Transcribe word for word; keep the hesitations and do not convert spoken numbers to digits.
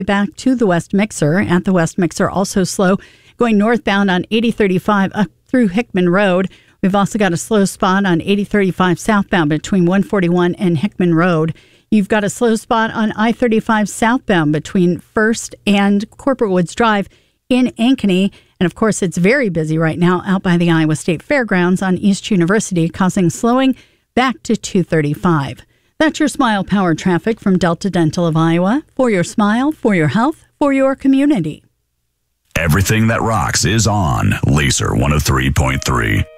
back to the West Mixer. At the West Mixer, also slow going northbound on eighty thirty-five up through Hickman Road. We've also got a slow spot on eighty thirty-five southbound between one forty-one and Hickman Road. You've got a slow spot on I thirty-five southbound between First and Corporate Woods Drive in Ankeny. And of course, it's very busy right now out by the Iowa State Fairgrounds on East University, causing slowing back to two thirty-five. That's your Smile Power traffic from Delta Dental of Iowa. For your smile, for your health, for your community. Everything that rocks is on Laser one oh three point three.